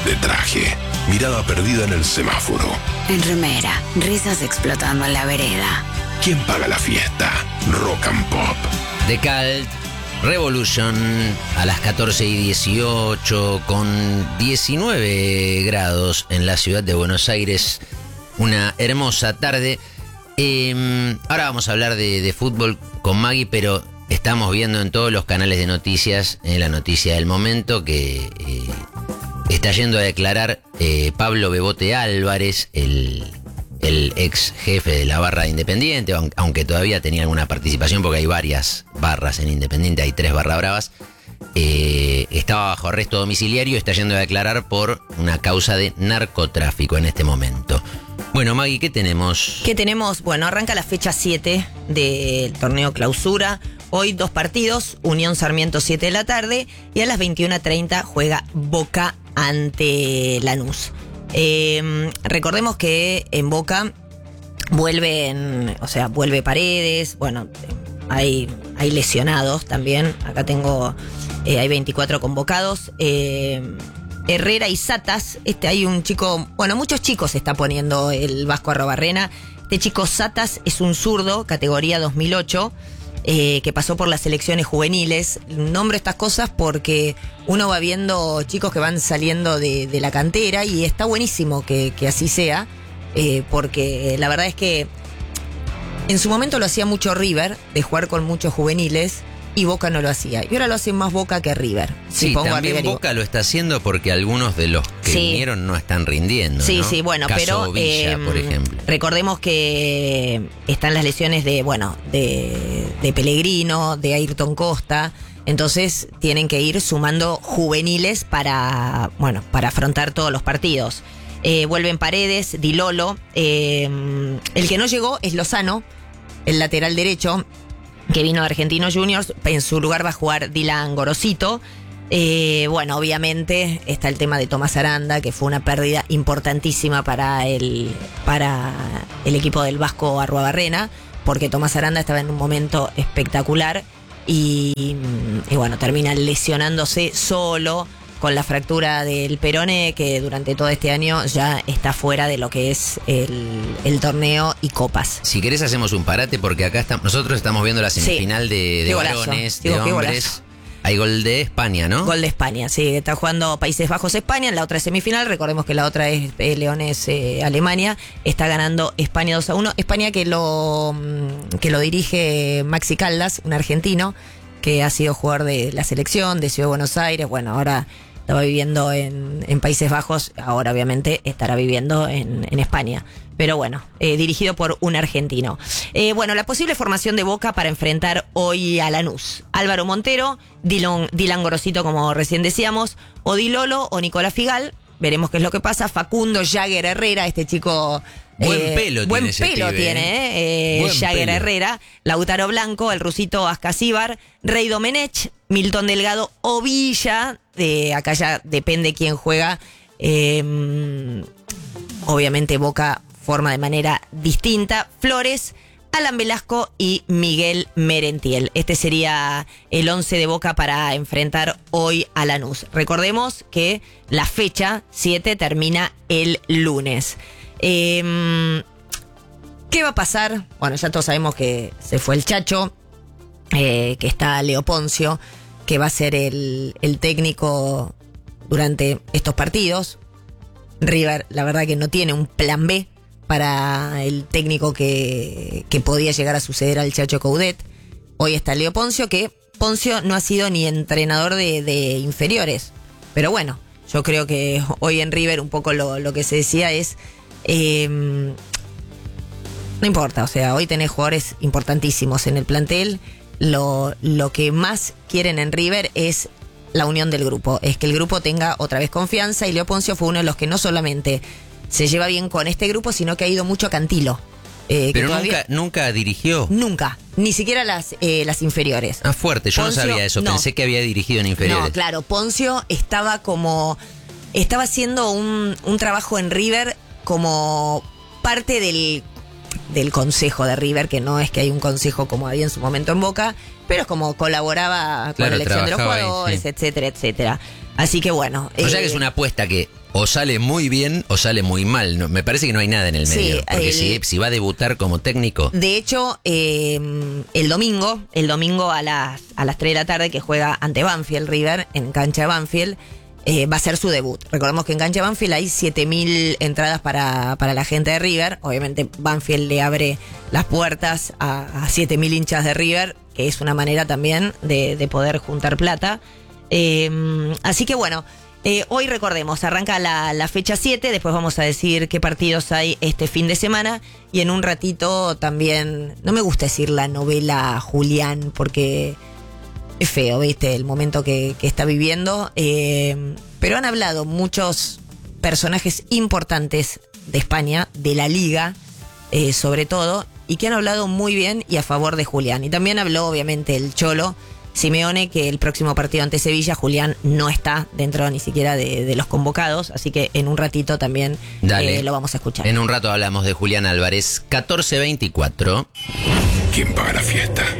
De traje, mirada perdida en el semáforo. En remera, risas explotando en la vereda. ¿Quién paga la fiesta? Rock and Pop. The Cult, Revolution, a las 14:18, con 19 grados en la ciudad de Buenos Aires. Una hermosa tarde. Ahora vamos a hablar de fútbol con Maggie, pero estamos viendo en todos los canales de noticias, la noticia del momento, que está yendo a declarar Pablo Bebote Álvarez, el ex jefe de la barra de Independiente, aunque todavía tenía alguna participación porque hay varias barras en Independiente, hay 3 barra bravas. Estaba bajo arresto domiciliario, está yendo a declarar por una causa de narcotráfico en este momento. Bueno, Maggie, ¿qué tenemos? ¿Qué tenemos? Bueno, arranca la fecha 7 del torneo clausura. Hoy 2 partidos, Unión Sarmiento 7 de la tarde y a las 21:30 juega Boca ante Lanús. Recordemos que en Boca vuelve Paredes, bueno, hay lesionados también, acá tengo, hay 24 convocados, Herrera y Satas, hay un chico, bueno, muchos chicos se está poniendo el Vasco Arrobarrena. Este chico Satas es un zurdo, categoría 2008, que pasó por las selecciones juveniles. Nombro estas cosas porque uno va viendo chicos que van saliendo de la cantera y está buenísimo que así sea, porque la verdad es que en su momento lo hacía mucho River, de jugar con muchos juveniles, y Boca no lo hacía. Y ahora lo hace más Boca que River. Sí, también Boca lo está haciendo porque algunos de los que vinieron no están rindiendo, Sí, ¿no? Sí, bueno, Caso pero Villa, por ejemplo. Recordemos que están las lesiones de Pellegrino, de Ayrton Costa. Entonces tienen que ir sumando juveniles para afrontar todos los partidos. Vuelven Paredes, Di Lolo. El que no llegó es Lozano, el lateral derecho, que vino de Argentinos Juniors. En su lugar va a jugar Dylan Gorosito. Bueno, obviamente está el tema de Tomás Aranda, que fue una pérdida importantísima para el equipo del Vasco Arruabarrena, porque Tomás Aranda estaba en un momento espectacular y bueno, termina lesionándose solo con la fractura del peroné, que durante todo este año ya está fuera de lo que es el torneo y copas. Si querés hacemos un parate, porque acá nosotros estamos viendo la semifinal de varones, de hombres. Hay gol de España, ¿no? Gol de España, sí, está jugando Países Bajos-España en la otra semifinal. Recordemos que la otra es Leones-Alemania. Está ganando España 2-1. España que lo dirige Maxi Caldas, un argentino que ha sido jugador de la selección de Ciudad de Buenos Aires. Bueno, ahora estaba viviendo en Países Bajos, ahora obviamente estará viviendo en España. Pero bueno, dirigido por un argentino. Bueno, la posible formación de Boca para enfrentar hoy a Lanús: Álvaro Montero, Dylan Gorosito, como recién decíamos, o Di Lolo o Nicolás Figal. Veremos qué es lo que pasa. Facundo Jagger Herrera, este chico... Buen pelo tiene Jagger Herrera, Lautaro Blanco, el rusito Ascasíbar, Rey Domenech, Milton Delgado o Villa. Acá ya depende quién juega. Obviamente Boca forma de manera distinta. Flores, Alan Velasco y Miguel Merentiel. Este sería el 11 de Boca para enfrentar hoy a Lanús. Recordemos que la fecha 7 termina el lunes. ¿Qué va a pasar? Bueno, ya todos sabemos que se fue el Chacho, que está Leo Poncio, que va a ser el técnico durante estos partidos. River, la verdad que no tiene un plan B para el técnico que podía llegar a suceder al Chacho Coudet. Hoy está Leo Poncio, que Poncio no ha sido ni entrenador de inferiores. Pero bueno, yo creo que hoy en River un poco lo que se decía es... no importa, o sea, hoy tenés jugadores importantísimos en el plantel. Lo que más quieren en River es la unión del grupo, es que el grupo tenga otra vez confianza, y Leo Poncio fue uno de los que no solamente se lleva bien con este grupo, sino que ha ido mucho a Cantilo. Pero nunca dirigió. Nunca, ni siquiera las inferiores. Ah, fuerte, yo Poncio, no sabía eso, pensé que había dirigido en inferiores. No, claro, Poncio estaba haciendo un trabajo en River como parte del consejo de River, que no es que hay un consejo como había en su momento en Boca, pero es como colaboraba con la elección de los jugadores, ahí, sí, etcétera, etcétera. Así que bueno. O sea que es una apuesta que o sale muy bien o sale muy mal. No, me parece que no hay nada en el medio. Sí, Porque si va a debutar como técnico. De hecho, el domingo a las 3 de la tarde, que juega ante Banfield River, en cancha de Banfield, va a ser su debut. Recordemos que en cancha de Banfield hay 7.000 entradas para la gente de River. Obviamente Banfield le abre las puertas a 7.000 hinchas de River, que es una manera también de poder juntar plata. Así que bueno, hoy recordemos, arranca la fecha 7, después vamos a decir qué partidos hay este fin de semana, y en un ratito también, no me gusta decir la novela Julián, porque es feo, ¿viste? El momento que está viviendo, pero han hablado muchos personajes importantes de España, de la Liga, sobre todo, y que han hablado muy bien y a favor de Julián. Y también habló, obviamente, el Cholo Simeone, que el próximo partido ante Sevilla, Julián no está dentro ni siquiera de los convocados, así que en un ratito también lo vamos a escuchar. En un rato hablamos de Julián Álvarez. 14:24. ¿Quién paga la fiesta?